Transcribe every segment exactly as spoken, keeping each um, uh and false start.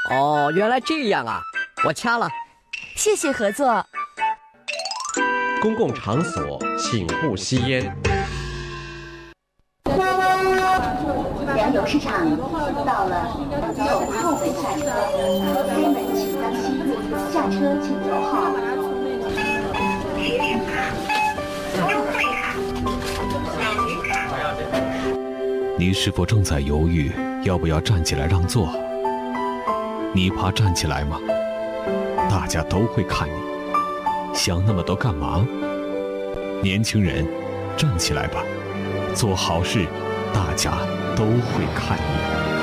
哦，原来这样啊，我掐了。 谢谢合作。 公共场所请勿吸烟。 粮油市场到了，从后门下车，开门请当心，下车请留号。 你是否正在犹豫要不要站起来让座？你怕站起来吗？大家都会看你，想那么多干嘛？年轻人，站起来吧，做好事，大家都会看你。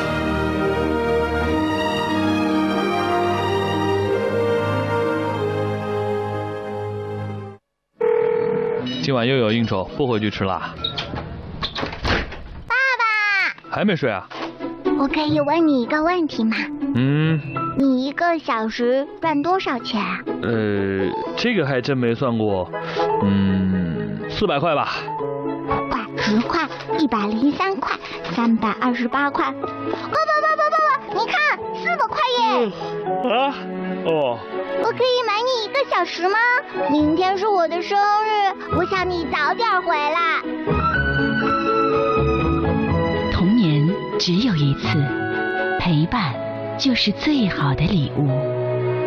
今晚又有应酬，不回去吃啦。 爸爸， 还没睡啊？ 我可以问你一个问题吗？ 嗯。 你一个小时赚多少钱啊？ 呃，这个还真没算过。嗯，四百块吧。 五块、十块、一百零三块、三百二十八块。爸爸爸爸爸爸，你看，四百块耶！ 啊？哦。 我可以买你一个小时吗？明天是我的生日，我想你早点回来。 童年只有一次，陪伴就是最好的礼物。